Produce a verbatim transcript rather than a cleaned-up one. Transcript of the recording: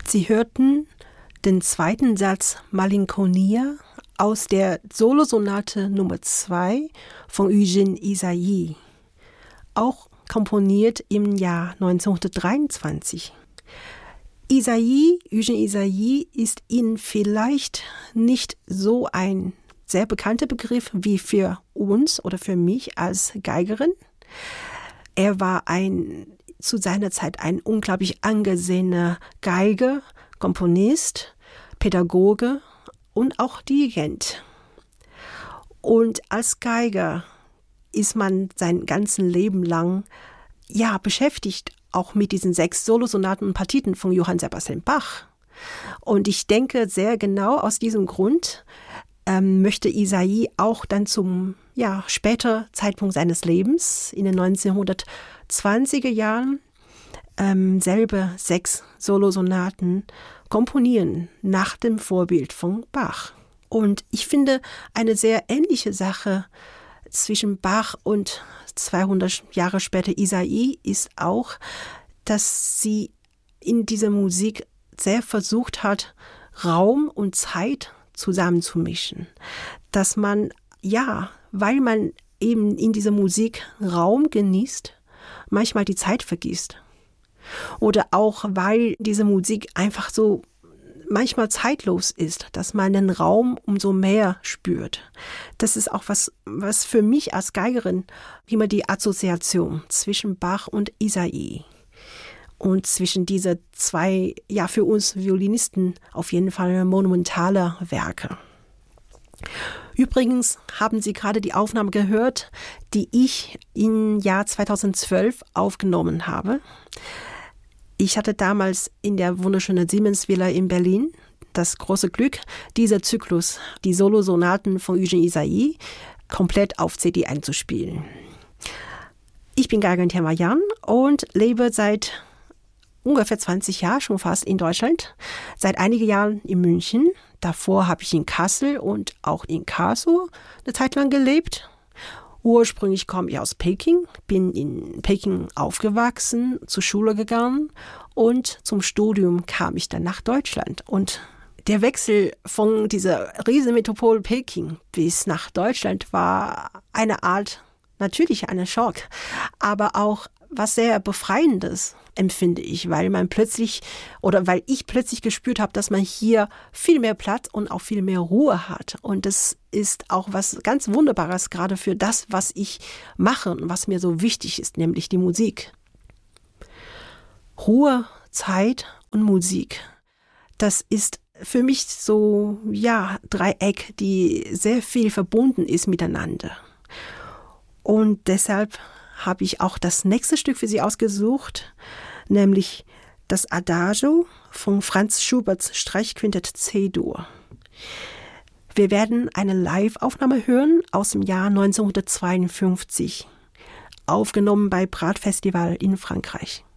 Sie hörten den zweiten Satz Malinconia aus der Solosonate Nummer zwei von Eugène Ysaÿe, auch komponiert im Jahr neunzehnhundertdreiundzwanzig. Ysaÿe, Eugène Ysaÿe ist Ihnen vielleicht nicht so ein sehr bekannter Begriff wie für uns oder für mich als Geigerin. Er war ein, zu seiner Zeit ein unglaublich angesehener Geiger, Komponist, Pädagoge und auch Dirigent. Und als Geiger ist man sein ganzes Leben lang ja beschäftigt, auch mit diesen sechs Solosonaten und Partiten von Johann Sebastian Bach. Und ich denke sehr genau aus diesem Grund ähm, möchte Ysaÿe auch dann zum ja, späteren Zeitpunkt seines Lebens, in den neunzehnhundertzwanziger Jahren, ähm, selber sechs Solosonaten komponieren, nach dem Vorbild von Bach. Und ich finde, eine sehr ähnliche Sache zwischen Bach und zweihundert Jahre später Ysaÿe ist auch, dass sie in dieser Musik sehr versucht hat, Raum und Zeit zusammenzumischen. Dass man, ja, weil man eben in dieser Musik Raum genießt, manchmal die Zeit vergisst. Oder auch, weil diese Musik einfach so manchmal zeitlos ist, dass man den Raum umso mehr spürt. Das ist auch was, was für mich als Geigerin immer die Assoziation zwischen Bach und Ysaÿe und zwischen diese zwei, ja für uns Violinisten auf jeden Fall monumentale Werke. Übrigens haben Sie gerade die Aufnahme gehört, die ich im Jahr zweitausendzwölf aufgenommen habe. Ich hatte damals in der wunderschönen Siemens-Villa in Berlin das große Glück, dieser Zyklus, die Solosonaten von Eugène Ysaÿe, komplett auf C D einzuspielen. Ich bin Geigerin Thelma Jahn und lebe seit ungefähr zwanzig Jahren, schon fast in Deutschland, seit einigen Jahren in München. Davor habe ich in Kassel und auch in Karlsruhe eine Zeit lang gelebt. Ursprünglich komme ich aus Peking, bin in Peking aufgewachsen, zur Schule gegangen und zum Studium kam ich dann nach Deutschland. Und der Wechsel von dieser Riesenmetropole Peking bis nach Deutschland war eine Art, natürlich ein Schock, aber auch was sehr Befreiendes, empfinde ich, weil man plötzlich oder weil ich plötzlich gespürt habe, dass man hier viel mehr Platz und auch viel mehr Ruhe hat. Und das ist auch was ganz Wunderbares, gerade für das, was ich mache und was mir so wichtig ist, nämlich die Musik. Ruhe, Zeit und Musik. Das ist für mich so, ja, Dreieck, die sehr viel verbunden ist miteinander. Und deshalb habe ich auch das nächste Stück für Sie ausgesucht, nämlich das Adagio von Franz Schuberts Streichquintett C-Dur. Wir werden eine Live-Aufnahme hören aus dem Jahr neunzehnhundertzweiundfünfzig, aufgenommen bei Prat Festival in Frankreich.